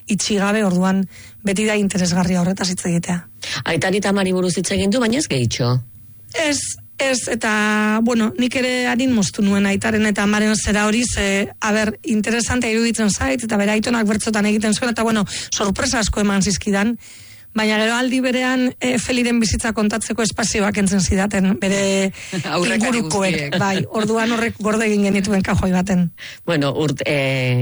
itxigabe, orduan beti da interesgarria horretaz hitz egitea. Aitari eta Amari buruz hitz egin du, baina ez gehitxo. Ez, eta, bueno, nik ere harin moztu nuen Aitaren eta Amaren zera hori, interesantea iruditzen zait, eta bere aitonak bertzotan egiten zuen, eta, bueno, sorpresa asko eman zizkidan, baina gero aldi berean Feliren bizitza kontatzeko espazioak entzen zidaten, bere ingurukoek, bai, orduan horrek gorde egin genituen kajoi baten. Bueno,